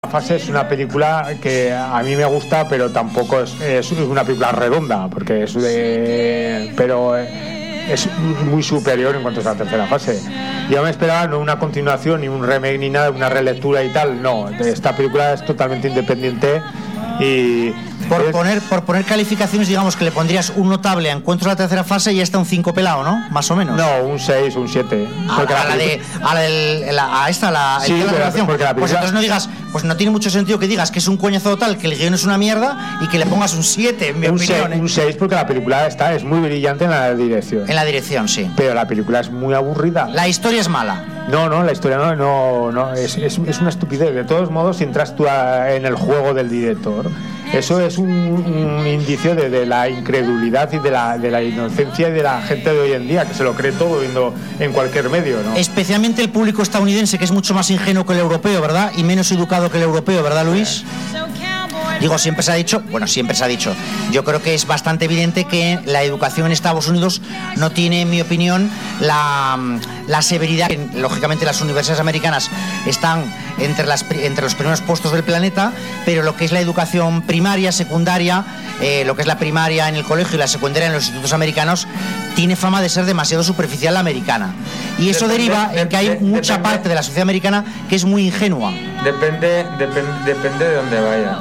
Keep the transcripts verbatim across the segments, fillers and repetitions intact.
Fase es una película que a mí me gusta, pero tampoco es, es una película redonda, porque es de, pero es muy superior en cuanto a la tercera fase. Yo me esperaba no una continuación, ni un remake, ni nada, una relectura y tal. No, esta película es totalmente independiente y por es... poner por poner calificaciones, digamos que le pondrías un notable a Encuentro de la tercera fase y ya está un cinco pelado, ¿no? Más o menos. No, un seis, un siete. A, a, la, la de, a, la del, la, a esta, la, sí, el, la relación. La película... Pues entonces no digas, pues no tiene mucho sentido que digas que es un coñazo total, que el guión es una mierda y que le pongas un siete, en mi un opinión. seis, ¿eh? Un seis porque la película está, es muy brillante en la dirección. En la dirección, sí. Pero la película es muy aburrida. La historia es mala. No, no, la historia no, no, no es, es, es una estupidez. De todos modos, si entras tú a, en el juego del director, eso es un, un indicio de, de la incredulidad y de la, de la inocencia y de la gente de hoy en día, que se lo cree todo viendo en cualquier medio, ¿no? Especialmente el público estadounidense, que es mucho más ingenuo que el europeo, ¿verdad? Y menos educado que el europeo, ¿verdad, Luis? Digo, siempre se ha dicho, bueno, siempre se ha dicho, yo creo que es bastante evidente que la educación en Estados Unidos no tiene, en mi opinión, la, la severidad que, lógicamente, las universidades americanas están entre, las, entre los primeros puestos del planeta, pero lo que es la educación primaria, secundaria, eh, lo que es la primaria en el colegio y la secundaria en los institutos americanos, tiene fama de ser demasiado superficial la americana. Y eso depende, deriva en que hay de, mucha depende, parte de la sociedad americana que es muy ingenua. Depende, depende, depende de dónde vayas.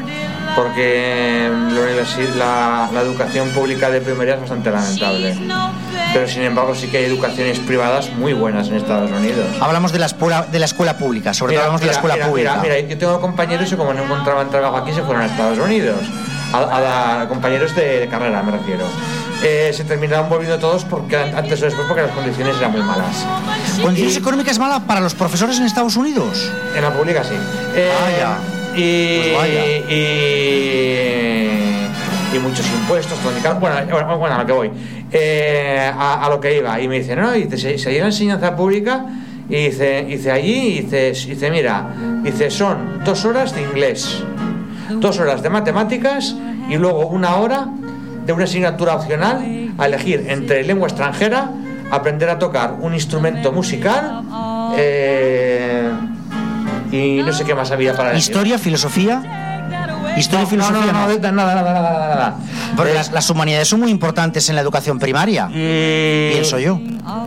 Porque la, la educación pública de primaria es bastante lamentable, pero sin embargo sí que hay educaciones privadas muy buenas en Estados Unidos. Hablamos de la escuela, de la escuela pública, sobre mira, todo hablamos mira, de la escuela mira, pública. Mira, mira, yo tengo compañeros que como no encontraban trabajo aquí se fueron a Estados Unidos, a, a, a compañeros de, de carrera me refiero. Eh, se terminaron volviendo todos porque antes o después porque las condiciones eran muy malas. ¿Condiciones y, económicas malas para los profesores en Estados Unidos? En la pública sí. Eh, ah, ya. Y, pues y, y muchos impuestos, todo, bueno, bueno, bueno, a lo que voy, eh, a, a lo que iba, y me dice, no, y dice, se, se llega a enseñanza pública, y dice, dice allí, y dice, dice, mira, dice, son dos horas de inglés, dos horas de matemáticas, y luego una hora de una asignatura opcional a elegir entre lengua extranjera, aprender a tocar un instrumento musical, eh... y no sé qué más había para decir. ¿Historia, filosofía? ¿Historia no, y filosofía? No, no, no, nada, nada, nada, nada. Porque las, las humanidades son muy importantes en la educación primaria, y... pienso yo.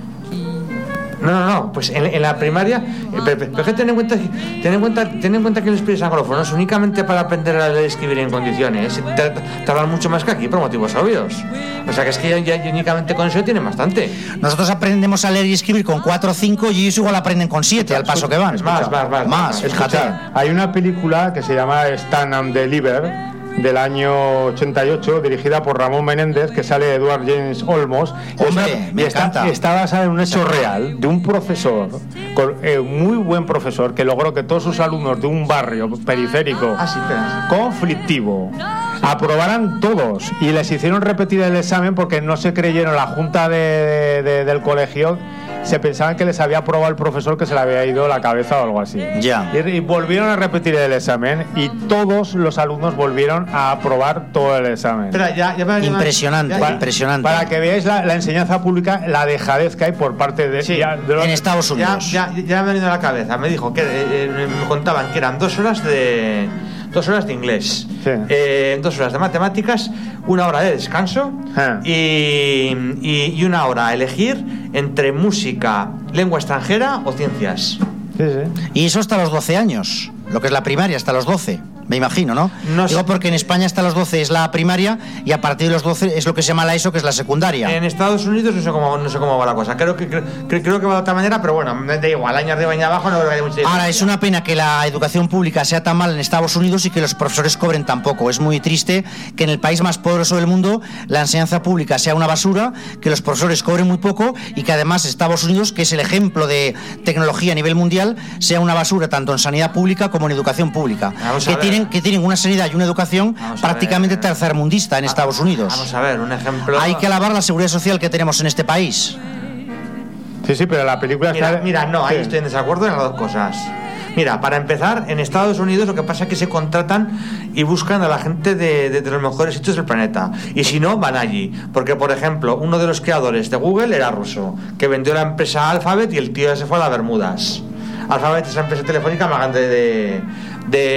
No, no, no, pues en, en la primaria, pero, pero que ten en cuenta, ten en cuenta, ten en cuenta que los países anglófonos únicamente para aprender a leer y escribir en condiciones tardan mucho más que aquí por motivos obvios. O sea que es que ya, ya únicamente con eso tienen bastante. Nosotros aprendemos a leer y escribir con cuatro o cinco y ellos igual aprenden con siete al paso que van. Más, más, más, más. Escucha, hay una película que se llama Stand and Deliver del año ochenta y ocho, dirigida por Ramón Menéndez, que sale Edward James Olmos. Hombre, me y está, encanta. Está basada en un hecho real de un profesor, con, eh, muy buen profesor, que logró que todos sus alumnos de un barrio periférico ah, sí, espera. conflictivo aprobaran todos, y les hicieron repetir el examen porque no se creyeron, la junta de, de, del colegio se pensaban que les había aprobado el profesor, que se le había ido la cabeza o algo así. Ya. Y, y volvieron a repetir el examen y todos los alumnos volvieron a aprobar todo el examen. Espera, ya, ya me, impresionante, ya, para, impresionante. Para que veáis la, la enseñanza pública, la dejadez que hay por parte de, sí, ya, de los, en Estados Unidos. Ya, ya, ya me ha venido a la cabeza. Me dijo que eh, me contaban que eran dos horas de dos horas de inglés, sí. eh, dos horas de matemáticas, una hora de descanso ah. y, y, y una hora a elegir entre música, lengua extranjera o ciencias. Sí, sí. Y eso hasta los doce años, lo que es la primaria, hasta los doce. Me imagino, ¿no? no Digo sé. porque en España hasta los doce es la primaria y a partir de los doce es lo que se llama la ESO, que es la secundaria. En Estados Unidos no sé cómo, no sé cómo va la cosa. Creo que, creo, creo que va de otra manera, pero bueno, me da igual. Año arriba y abajo no creo que haya mucha diferencia. Ahora, es una pena que la educación pública sea tan mal en Estados Unidos y que los profesores cobren tan poco. Es muy triste que en el país más poderoso del mundo la enseñanza pública sea una basura, que los profesores cobren muy poco y que además Estados Unidos, que es el ejemplo de tecnología a nivel mundial, sea una basura tanto en sanidad pública como en educación pública. Que tienen, que tienen una sanidad y una educación prácticamente tercermundista en Estados Unidos. Vamos a ver, un ejemplo. Hay que alabar la seguridad social que tenemos en este país. Sí, sí, pero la película mira, está... mira, no, ahí sí. estoy en desacuerdo en las dos cosas. Mira, para empezar, en Estados Unidos lo que pasa es que se contratan y buscan a la gente de, de, de los mejores sitios del planeta. Y si no, van allí. Porque, por ejemplo, uno de los creadores de Google era ruso, que vendió la empresa Alphabet y el tío se fue a las Bermudas. Alphabet, esa empresa telefónica más grande de, de,